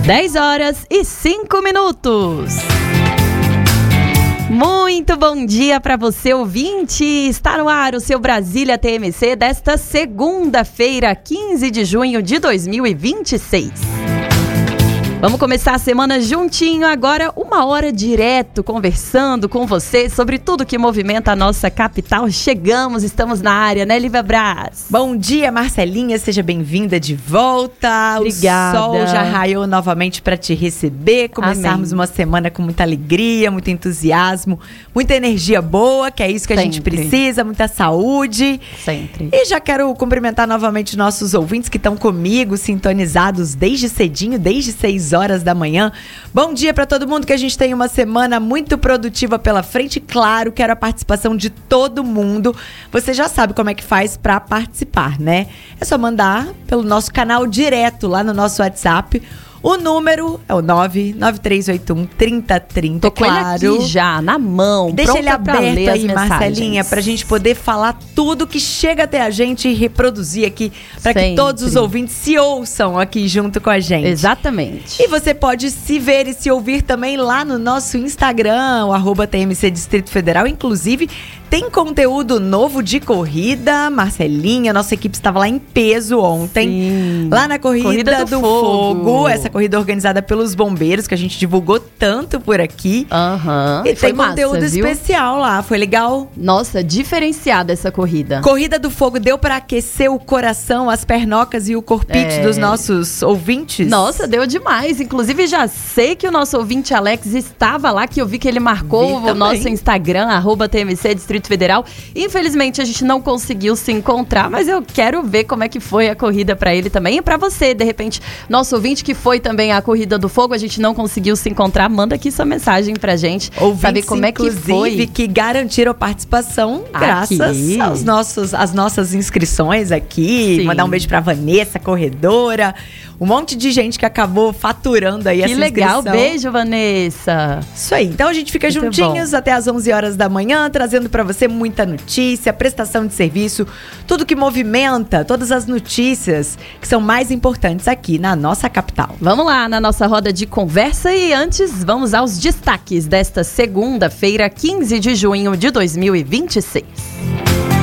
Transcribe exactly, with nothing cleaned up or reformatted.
dez horas e cinco minutos. Muito bom dia para você, ouvinte. Está no ar o seu Brasília T M C desta segunda-feira, quinze de junho de dois mil e vinte e seis. Vamos começar a semana juntinho agora, uma hora direto, conversando com você sobre tudo que movimenta a nossa capital. Chegamos, estamos na área, né, Lívia Braz? Bom dia, Marcelinha, seja bem-vinda de volta. Obrigada. O sol já raiou novamente para te receber, começarmos Amém. Uma semana com muita alegria, muito entusiasmo, muita energia boa, que é isso que a Sempre. gente precisa, muita saúde. Sempre. E já quero cumprimentar novamente nossos ouvintes que estão comigo, sintonizados desde cedinho, desde seis horas da manhã. Bom dia para todo mundo, que a gente tem uma semana muito produtiva pela frente. Claro, quero a participação de todo mundo. Você já sabe como é que faz para participar, né? É só mandar pelo nosso canal direto lá no nosso WhatsApp. O número é o nove nove três oito um, três zero três zero. Tô com claro. ele aqui já, na mão. Deixa ele aberto aí, Marcelinha, pra gente poder falar tudo que chega até a gente e reproduzir aqui, para que todos os ouvintes se ouçam aqui junto com a gente. Exatamente. E você pode se ver e se ouvir também lá no nosso Instagram, o arroba T M C Distrito Federal. Inclusive, tem conteúdo novo de corrida. Marcelinha, nossa equipe estava lá em peso ontem. Sim. Lá na Corrida, corrida do, do Fogo. Fogo. Essa corrida organizada pelos bombeiros, que a gente divulgou tanto por aqui. Aham. E Foi tem conteúdo massa, viu? especial lá. Foi legal? Nossa, diferenciada essa corrida. Corrida do Fogo deu para aquecer o coração, as pernocas e o corpite É. dos nossos ouvintes? Nossa, deu demais. Inclusive, já sei que o nosso ouvinte Alex estava lá, que eu vi que ele marcou Vi o também. nosso Instagram, arroba T M C Distrito Federal. Infelizmente, a gente não conseguiu se encontrar, mas eu quero ver como é que foi a corrida para ele também. E para você, de repente, nosso ouvinte que foi também a Corrida do Fogo, a gente não conseguiu se encontrar, manda aqui sua mensagem pra gente, Ouvintes, saber como é que foi. que garantiram a participação Aqui. graças aos nossos, às nossas inscrições aqui. Sim. Mandar um beijo pra Vanessa, corredora. Um monte de gente que acabou faturando aí Que essa legal, inscrição. beijo, Vanessa. Isso aí, então a gente fica Muito juntinhos bom. até as onze horas da manhã, trazendo pra você muita notícia, prestação de serviço, tudo que movimenta, todas as notícias que são mais importantes aqui na nossa capital. Vamos lá na nossa roda de conversa e antes vamos aos destaques desta segunda-feira, quinze de junho de dois mil e vinte e seis.